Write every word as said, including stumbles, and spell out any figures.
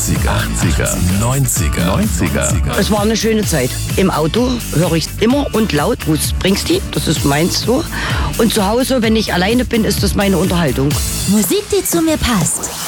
achtziger, achtziger, neunziger, neunziger. Es war eine schöne Zeit. Im Auto höre ich immer und laut Bruce Springsteen, das ist meins so. Und zu Hause, wenn ich alleine bin, ist das meine Unterhaltung. Musik, die zu mir passt.